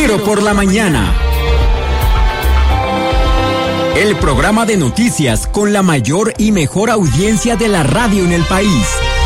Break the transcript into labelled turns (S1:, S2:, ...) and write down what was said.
S1: Negro por la mañana. El programa de noticias con la mayor y mejor audiencia de la radio en el país.